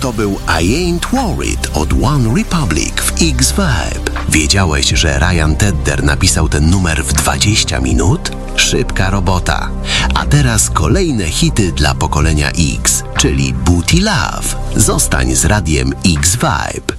To był I Ain't Worried od One Republic w X-Vibe. Wiedziałeś, że Ryan Tedder napisał ten numer w 20 minut? Szybka robota. A teraz kolejne hity dla pokolenia X, czyli Booty Love. Zostań z radiem X-Vibe.